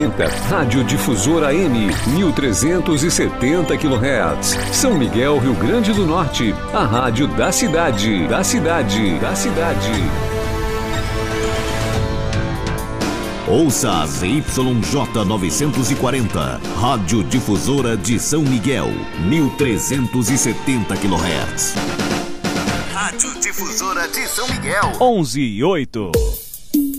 Rádio Difusora AM, 1370 kHz. São Miguel, Rio Grande do Norte. A rádio da cidade. Ouça a ZYJ 940, Rádio Difusora de São Miguel, 1370 kHz. Rádio Difusora de São Miguel. 11:08.